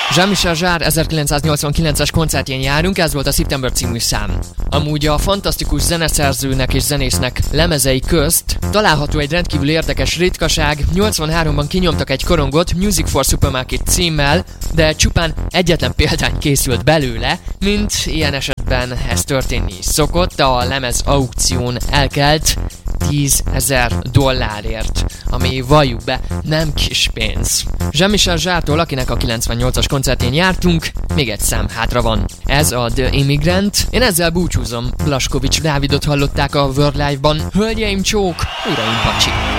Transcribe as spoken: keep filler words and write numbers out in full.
Jean-Michel Jarre ezerkilencszáznyolcvankilences koncertjén járunk, ez volt a September című szám. Amúgy a fantasztikus zeneszerzőnek és zenésznek lemezei közt található egy rendkívül érdekes ritkaság. nyolcvanháromban kinyomtak egy korongot Music for Supermarket címmel, de csupán egyetlen példány készült belőle, mint ilyen esetben ez történni is szokott, a lemez aukción elkelt tízezer dollárért, ami valljuk be nem kis pénz. Jean-Michel Jarre-tól, akinek a kilencvennyolcas koncertjén jártunk, még egy szám hátra van. Ez a The Immigrant. Én ezzel búcsúzom. Blaskovics Dávidot hallották a World Live-ban. Hölgyeim csók, uraim pacsi!